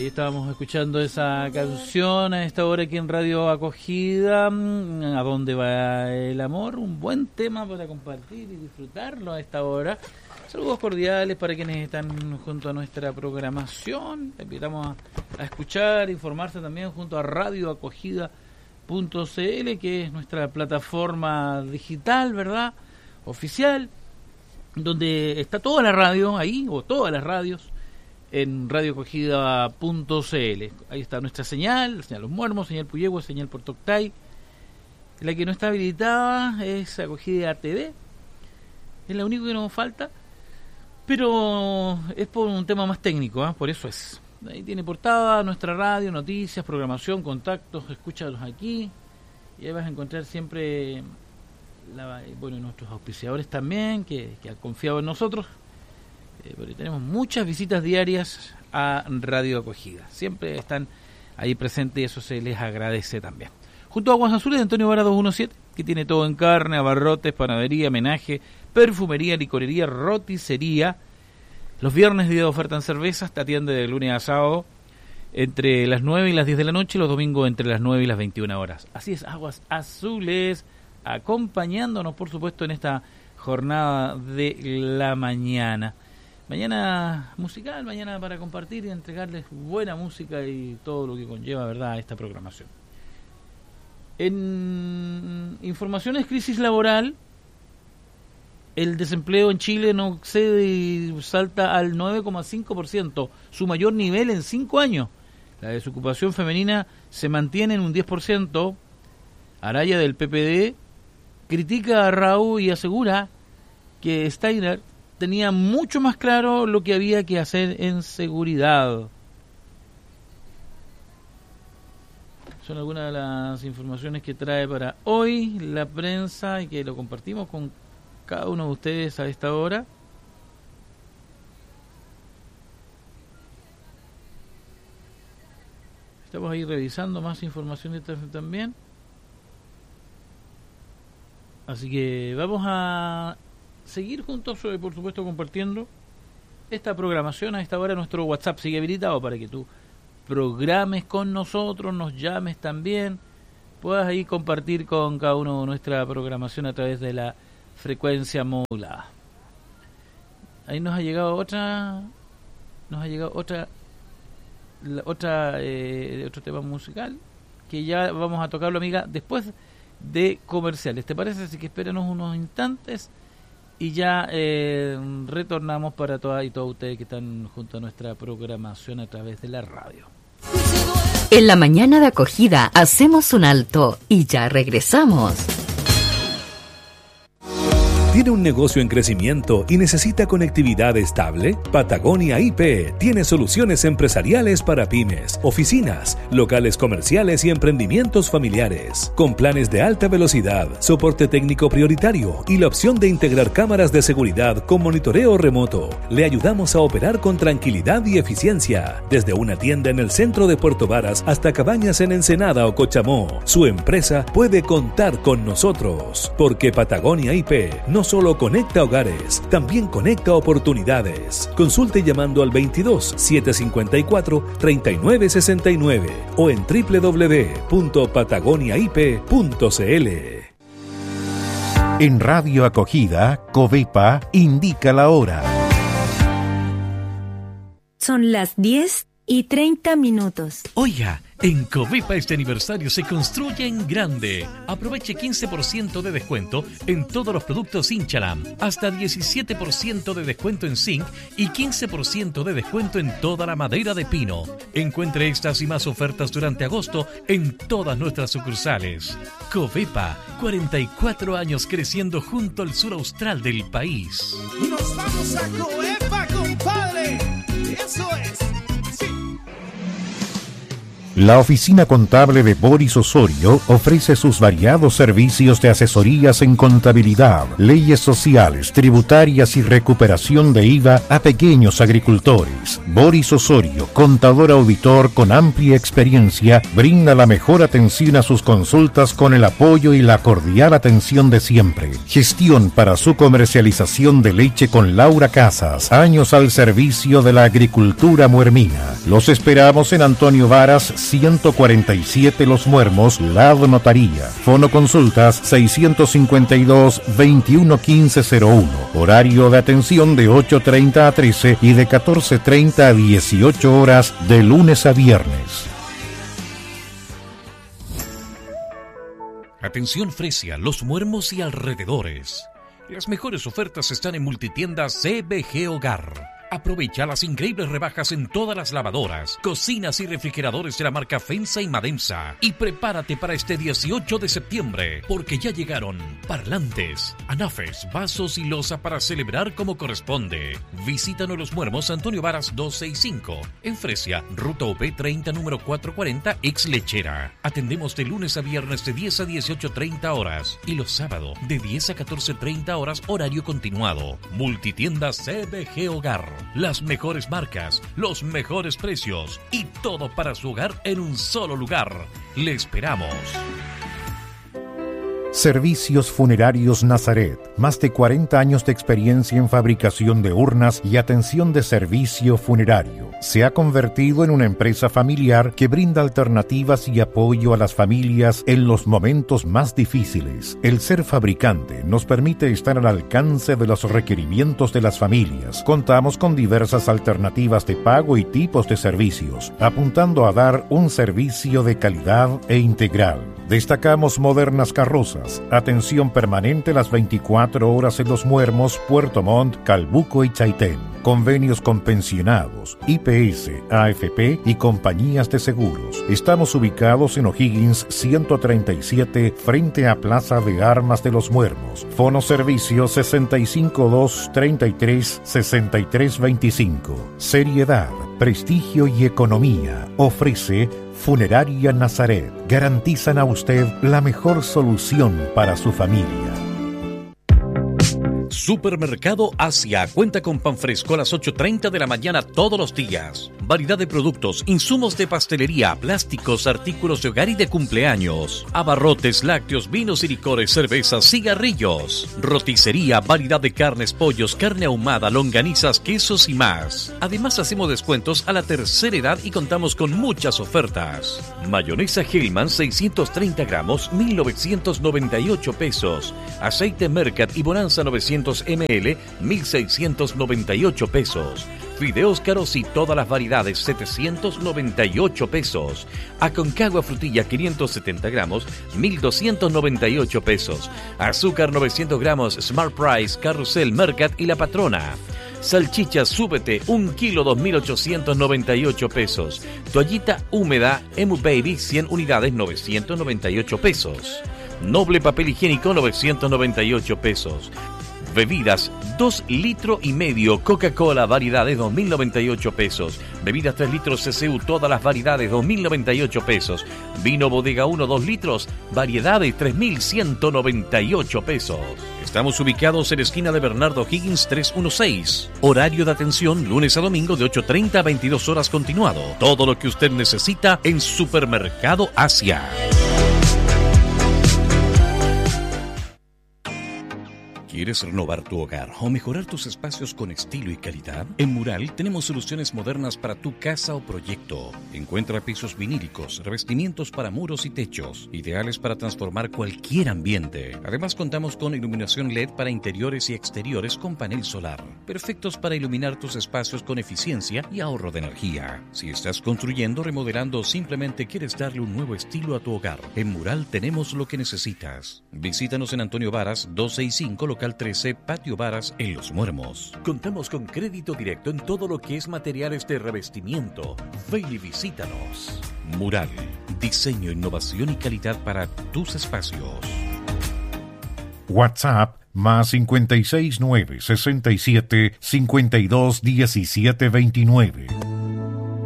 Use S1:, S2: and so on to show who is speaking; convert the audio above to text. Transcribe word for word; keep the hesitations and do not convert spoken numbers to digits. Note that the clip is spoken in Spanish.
S1: ahí estábamos escuchando esa canción a esta hora aquí en Radio Acogida. ¿A dónde va el amor? Un buen tema para compartir y disfrutarlo a esta hora. Saludos cordiales para quienes están junto a nuestra programación. Te invitamos a, a escuchar, informarse también junto a radio acogida punto c l, que es nuestra plataforma digital, ¿verdad? Oficial, donde está toda la radio ahí, o todas las radios, en radio acogida punto c l. Ahí está nuestra señal, la señal Los Muermos, señal Puyehue, señal Puerto Octay. La que no está habilitada es Acogida T V, es la única que nos falta, pero es por un tema más técnico, ¿eh? Por eso es. Ahí tiene portada nuestra radio, noticias, programación, contactos, escúchalos aquí. Y ahí vas a encontrar siempre, la, bueno, nuestros auspiciadores también, que, que han confiado en nosotros. Eh, porque tenemos muchas visitas diarias a Radio Acogida. Siempre están ahí presentes y eso se les agradece también. Junto a Aguas Azules de Antonio Vara doscientos diecisiete, que tiene todo en carne, abarrotes, panadería, menaje, perfumería, licorería, roticería. Los viernes día de oferta en cervezas, te atiende de lunes a sábado entre las nueve y las diez de la noche, y los domingos entre las nueve y las veintiuna horas. Así es, Aguas Azules, acompañándonos por supuesto en esta jornada de la mañana. Mañana musical, mañana para compartir y entregarles buena música y todo lo que conlleva, ¿verdad?, esta programación. En informaciones crisis laboral, el desempleo en Chile no excede y salta al nueve coma cinco por ciento, su mayor nivel en cinco años. La desocupación femenina se mantiene en un diez por ciento. Araya del P P D critica a Raúl y asegura que Steiner tenía mucho más claro lo que había que hacer en seguridad. Son algunas de las informaciones que trae para hoy la prensa y que lo compartimos con cada uno de ustedes a esta hora. Estamos ahí revisando más información también. Así que vamos a seguir juntos, por supuesto, compartiendo esta programación. A esta hora nuestro WhatsApp sigue habilitado para que tú programes con nosotros, nos llames también, puedas ahí compartir con cada uno nuestra programación a través de la frecuencia modulada. Ahí nos ha llegado otra, nos ha llegado otra, la, otra, eh, otro tema musical que ya vamos a tocarlo, amiga, después de comerciales. ¿Te parece? Así que espéranos unos instantes y ya eh, retornamos para todas y todos ustedes que están junto a nuestra programación a través de la radio.
S2: En la mañana de Acogida hacemos un alto y ya regresamos.
S3: ¿Tiene un negocio en crecimiento y necesita conectividad estable? Patagonia I P tiene soluciones empresariales para pymes, oficinas, locales comerciales y emprendimientos familiares. Con planes de alta velocidad, soporte técnico prioritario y la opción de integrar cámaras de seguridad con monitoreo remoto. Le ayudamos a operar con tranquilidad y eficiencia. Desde una tienda en el centro de Puerto Varas hasta cabañas en Ensenada o Cochamó. Su empresa puede contar con nosotros. Porque Patagonia I P no solo conecta hogares, también conecta oportunidades. Consulte llamando al veintidós, setecientos cincuenta y cuatro, treinta y nueve sesenta y nueve o en doble u doble u doble u punto patagonia i p punto c l.
S4: En Radio Acogida, Covepa indica la hora.
S5: Son las diez y treinta minutos.
S6: Oiga, en Covepa este aniversario se construye en grande. Aproveche quince por ciento de descuento en todos los productos Inchalam, hasta diecisiete por ciento de descuento en zinc y quince por ciento de descuento en toda la madera de pino. Encuentre estas y más ofertas durante agosto en todas nuestras sucursales. Covepa, cuarenta y cuatro años creciendo junto al sur austral del país.
S7: ¡Nos vamos a Covepa, compadre! ¡Eso es!
S4: La oficina contable de Boris Osorio ofrece sus variados servicios de asesorías en contabilidad, leyes sociales, tributarias y recuperación de I V A a pequeños agricultores. Boris Osorio, contador auditor con amplia experiencia, brinda la mejor atención a sus consultas con el apoyo y la cordial atención de siempre. Gestión para su comercialización de leche con Laura Casas, años al servicio de la agricultura muermina. Los esperamos en Antonio Varas ciento cuarenta y siete Los Muermos, Lado Notaría. Fono consultas seiscientos cincuenta y dos, veintiuno quince cero uno. Horario de atención de ocho treinta a trece y de catorce treinta a dieciocho horas de lunes a viernes.
S6: Atención Fresia, Los Muermos y alrededores. Las mejores ofertas están en Multitienda C B G Hogar. Aprovecha las increíbles rebajas en todas las lavadoras, cocinas y refrigeradores de la marca Fensa y Madensa. Y prepárate para este dieciocho de septiembre, porque ya llegaron parlantes, anafes, vasos y loza para celebrar como corresponde. Visítanos Los Muermos, Antonio Varas doscientos sesenta y cinco, en Fresia, Ruta U P treinta, número cuatrocientos cuarenta, ex Lechera. Atendemos de lunes a viernes de diez a dieciocho treinta horas y los sábados de diez a catorce treinta horas, horario continuado. Multitienda C B G Hogar. Las mejores marcas, los mejores precios y todo para su hogar en un solo lugar. Le esperamos.
S4: Servicios Funerarios Nazaret. Más de cuarenta años de experiencia en fabricación de urnas y atención de servicio funerario. Se ha convertido en una empresa familiar que brinda alternativas y apoyo a las familias en los momentos más difíciles. El ser fabricante nos permite estar al alcance de los requerimientos de las familias. Contamos con diversas alternativas de pago y tipos de servicios, apuntando a dar un servicio de calidad e integral. Destacamos modernas carrozas, atención permanente las veinticuatro horas en Los Muermos, Puerto Montt, Calbuco y Chaitén. Convenios con pensionados, I P S, A F P y compañías de seguros. Estamos ubicados en O'Higgins ciento treinta y siete, frente a Plaza de Armas de Los Muermos. Fono servicio sesenta y cinco dos, treinta y tres, sesenta y tres veinticinco. Seriedad, prestigio y economía. Ofrece Funeraria Nazaret. Garantizan a usted la mejor solución para su familia.
S6: Supermercado Asia cuenta con pan fresco a las ocho treinta de la mañana todos los días. Variedad de productos, insumos de pastelería, plásticos, artículos de hogar y de cumpleaños. Abarrotes, lácteos, vinos y licores, cervezas, cigarrillos. Roticería, variedad de carnes, pollos, carne ahumada, longanizas, quesos y más. Además hacemos descuentos a la tercera edad y contamos con muchas ofertas. Mayonesa Hellman seiscientos treinta gramos, mil novecientos noventa y ocho pesos. Aceite Mercat y Bonanza novecientos mililitros, mil seiscientos noventa y ocho pesos. Fideos caros y todas las variedades, setecientos noventa y ocho pesos. Aconcagua frutilla quinientos setenta gramos, mil doscientos noventa y ocho pesos. Azúcar novecientos gramos, Smart Price, Carrusel, Mercat y La Patrona. Salchicha Súbete, un kilo, dos mil ochocientos noventa y ocho pesos. Toallita húmeda, Emu Baby, cien unidades, novecientos noventa y ocho pesos. Noble papel higiénico, novecientos noventa y ocho pesos. Bebidas, dos litros y medio, Coca-Cola, variedades, dos mil noventa y ocho pesos. Bebidas tres litros C C U, todas las variedades, dos mil noventa y ocho pesos. Vino Bodega uno, dos litros, variedades, tres mil ciento noventa y ocho pesos. Estamos ubicados en la esquina de Bernardo Higgins trescientos dieciséis. Horario de atención, lunes a domingo de ocho treinta a veintidós horas continuado. Todo lo que usted necesita en Supermercado Asia. ¿Quieres renovar tu hogar o mejorar tus espacios con estilo y calidad? En Mural tenemos soluciones modernas para tu casa o proyecto. Encuentra pisos vinílicos, revestimientos para muros y techos, ideales para transformar cualquier ambiente. Además contamos con iluminación L E D para interiores y exteriores con panel solar, perfectos para iluminar tus espacios con eficiencia y ahorro de energía. Si estás construyendo, remodelando o simplemente quieres darle un nuevo estilo a tu hogar, en Mural tenemos lo que necesitas. Visítanos en Antonio Varas doscientos sesenta y cinco, local trece, Patio Varas, en Los Muermos. Contamos con crédito directo en todo lo que es materiales de revestimiento. Ven y visítanos. Mural, diseño, innovación y calidad para tus espacios.
S4: WhatsApp más cincuenta y seis nueve sesenta y siete cincuenta y dos diecisiete veintinueve.